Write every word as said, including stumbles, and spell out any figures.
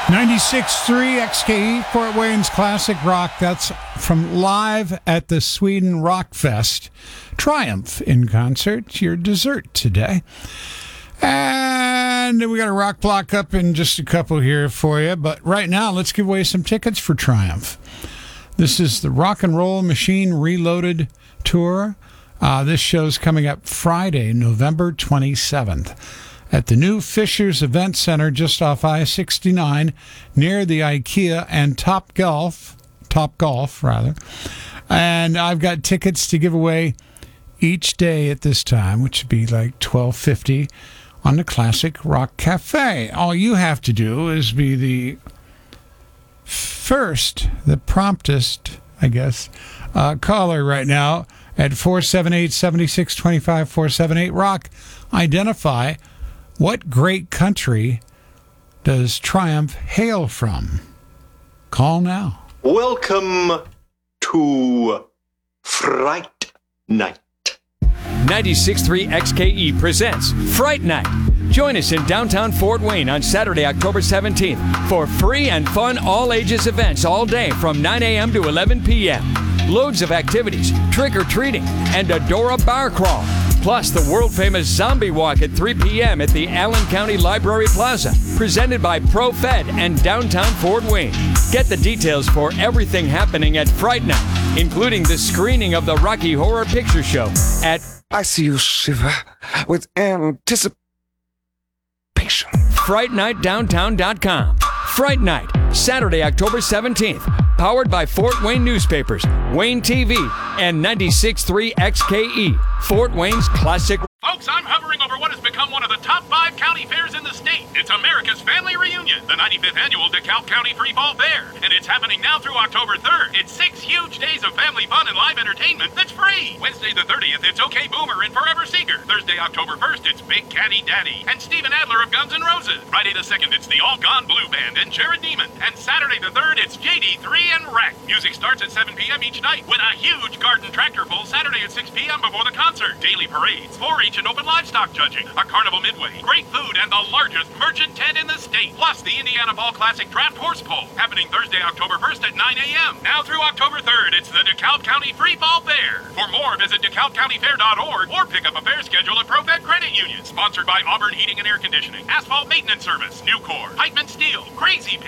ninety-six point three X K E, Fort Wayne's Classic Rock. That's from live at the Sweden Rock Fest. Triumph in concert, your dessert today. And we got a rock block up in just a couple here for you. But right now, let's give away some tickets for Triumph. This is the Rock and Roll Machine Reloaded Tour. Uh, this show's coming up Friday, November twenty-seventh. At the new Fishers Event Center just off I sixty-nine near the IKEA and Top Golf, Top Golf rather. And I've got tickets to give away each day at this time, which would be like twelve fifty on the Classic Rock Cafe. All you have to do is be the first, the promptest, I guess, uh, caller right now at four seven eight, seven six two five, four seven eight rock. Identify what great country does Triumph hail from? Call now. Welcome to Fright Night. ninety-six point three X K E presents Fright Night. Join us in downtown Fort Wayne on Saturday, October seventeenth for free and fun all-ages events all day from nine a.m. to eleven p.m. Loads of activities, trick-or-treating, and a Dora bar crawl. Plus, the world-famous Zombie Walk at three p.m. at the Allen County Library Plaza, presented by ProFed and Downtown Fort Wayne. Get the details for everything happening at Fright Night, including the screening of the Rocky Horror Picture Show at I see you shiver with anticipation. fright night downtown dot com. Fright Night, Saturday, October seventeenth. Powered by Fort Wayne Newspapers, Wayne T V, and ninety-six point three X K E, Fort Wayne's Classic. Folks, I'm hovering over what has become one of the top five county fairs in the state. It's America's Family Reunion, the ninety-fifth annual DeKalb County Free Fall Fair. And it's happening now through October third. It's six huge days of family fun and live entertainment that's free. Wednesday the thirtieth, it's OK Boomer and Forever Seeker. Thursday, October first, it's Big Caddy Daddy and Steven Adler of Guns N' Roses. Friday the second, it's the All Gone Blue Band and Jared Neiman. And Saturday the third, it's J D three and Wreck. Music starts at seven p.m. each night with a huge garden tractor pull Saturday at six p.m. before the concert. Daily parades, four H and open livestock judging, a carnival midway, great food, and the largest merchant tent in the state. Plus the Indiana Fall Classic Draft Horse Pull, happening Thursday, October first at nine a.m. Now through October third, it's the DeKalb County Free Fall Fair. For more, visit dekalb county fair dot org or pick up a fair schedule at ProFed Credit Union. Sponsored by Auburn Heating and Air Conditioning, Asphalt Maintenance Service, Nucor, Heitman Steel, Crazy Pig,